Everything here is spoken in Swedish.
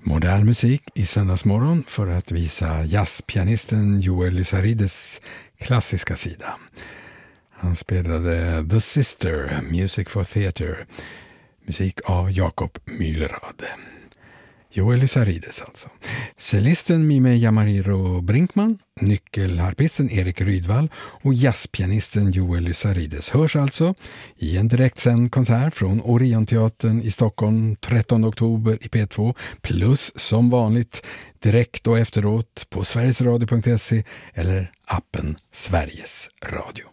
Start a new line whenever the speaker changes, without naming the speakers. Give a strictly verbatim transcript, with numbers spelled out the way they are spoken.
Modern musik i söndagsmorgon för att visa jazzpianisten Joel Lysarides klassiska sida. Han spelade The Sister, Music for Theatre, musik av Jakob Mühlrad. Joel Lysarides alltså. Cellisten Mime Yamariro Brinkman, nyckelharpisten Erik Rydvall och jazzpianisten Joel Lysarides hörs alltså i en direktsänd konsert från Orionteatern i Stockholm trettonde oktober i P två, plus som vanligt direkt och efteråt på sverigesradio punkt se eller appen Sveriges Radio.